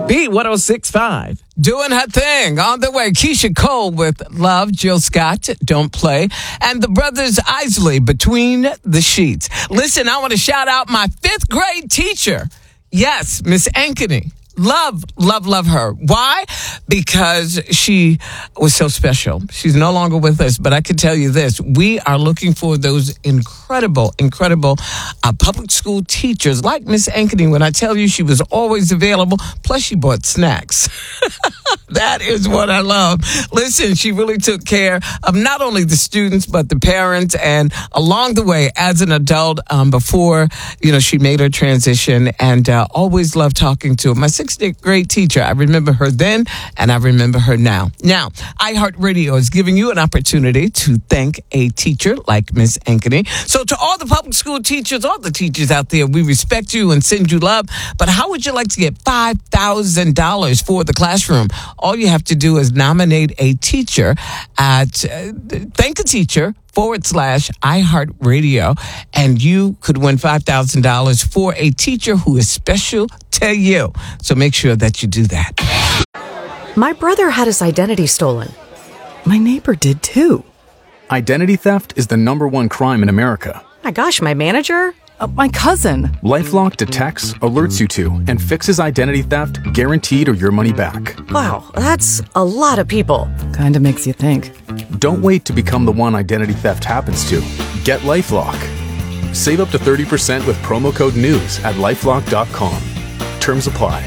Beat 106.5. Doing her thing. On the way, Keisha Cole with Love, Jill Scott, Don't Play, and the brothers Isley, Between the Sheets. Listen, I want to shout out my 5th grade teacher. Yes, Miss Ankeny. Love her. Why? Because she was so special. She's no longer with us, but I can tell you this. We are looking for those incredible public school teachers like Miss Ankeny. When I tell you she was always available, plus she bought snacks. That is what I love. Listen, she really took care of not only the students, but the parents. And along the way, as an adult, before, she made her transition, and always loved talking to her. My 6th grade teacher, I remember her then, and I remember her now. Now, iHeartRadio is giving you an opportunity to thank a teacher like Miss Ankeny. So to all the public school teachers, all the teachers out there, we respect you and send you love. But how would you like to get $5,000 for the classroom? All you have to do is nominate a teacher at Thank a Teacher /iHeartRadio, and you could win $5,000 for a teacher who is special to you. So make sure that you do that. My brother had his identity stolen. My neighbor did too. Identity theft is the #1 crime in America. My gosh, my manager? My cousin. LifeLock detects, alerts you to, and fixes identity theft guaranteed or your money back. Wow, that's a lot of people. Kinda makes you think. Don't wait to become the one identity theft happens to. Get LifeLock. Save up to 30% with promo code NEWS at LifeLock.com. Terms apply.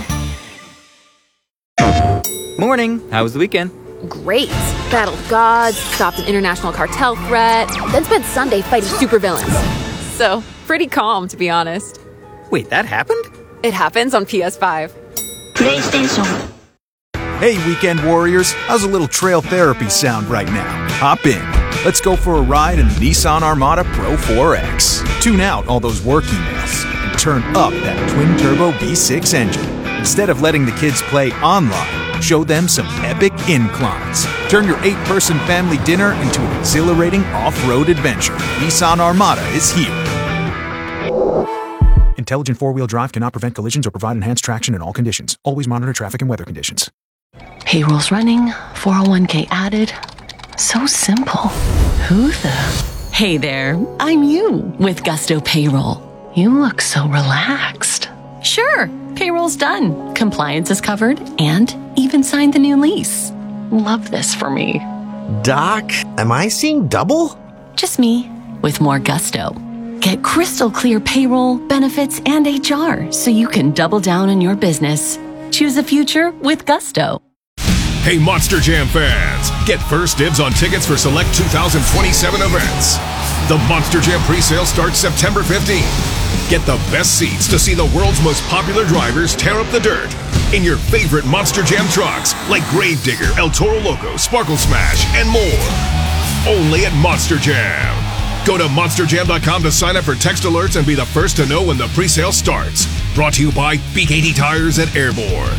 Morning. How was the weekend? Great. Battled gods, stopped an international cartel threat, then spent Sunday fighting supervillains. So, pretty calm, to be honest. Wait, that happened? It happens on PS5. PlayStation. Hey, weekend warriors. How's a little trail therapy sound right now? Hop in. Let's go for a ride in the Nissan Armada Pro 4X. Tune out all those work emails and turn up that twin-turbo V6 engine. Instead of letting the kids play online, show them some epic inclines. Turn your 8-person family dinner into an exhilarating off-road adventure. Nissan Armada is here. Intelligent 4-wheel drive cannot prevent collisions or provide enhanced traction in all conditions. Always monitor traffic and weather conditions. Payroll's running, 401k added. So simple. Who the? Hey there, I'm you with Gusto Payroll. You look so relaxed. Sure, payroll's done. Compliance is covered and even signed the new lease. Love this for me. Doc, am I seeing double? Just me with more gusto. Get crystal clear payroll, benefits, and HR so you can double down on your business. Choose a future with Gusto. Hey, Monster Jam fans! Get first dibs on tickets for select 2027 events. The Monster Jam pre-sale starts September 15th. Get the best seats to see the world's most popular drivers tear up the dirt in your favorite Monster Jam trucks like Gravedigger, El Toro Loco, Sparkle Smash, and more. Only at Monster Jam. Go to monsterjam.com to sign up for text alerts and be the first to know when the pre-sale starts. Brought to you by BKT Tires at Airborne.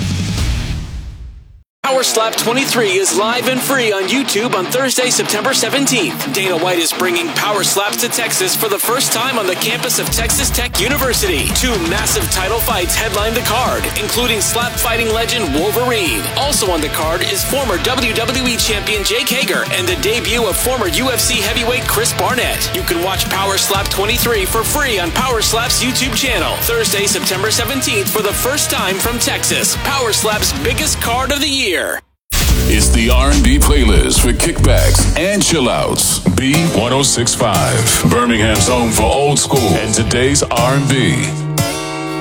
Power Slap 23 is live and free on YouTube on Thursday, September 17th. Dana White is bringing Power Slaps to Texas for the first time on the campus of Texas Tech University. 2 massive title fights headline the card, including slap fighting legend Wolverine. Also on the card is former WWE champion Jake Hager and the debut of former UFC heavyweight Chris Barnett. You can watch Power Slap 23 for free on Power Slap's YouTube channel. Thursday, September 17th for the first time from Texas. Power Slap's biggest card of the year. It's the R&B playlist for kickbacks and chillouts. B1065, Birmingham's home for old school and today's R&B.